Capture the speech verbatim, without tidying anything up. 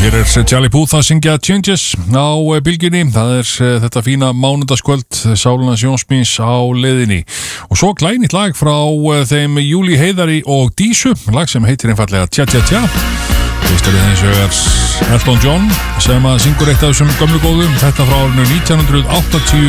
Hér er Charlie Puth að syngja Changes á bylgjunni. Það er þetta fína mánudagskvöld, Sálunars Jónsmíns á leiðinni. Og svo glænýtt lag frá þeim Júlí Heiðari og Dísu, lag sem heitir einfallega Tja Tja Tja. Fyrst er þessu er Elton John sem að syngur eitt af þessum gömlu góðum, þetta frá árinu nítján hundruð áttatíu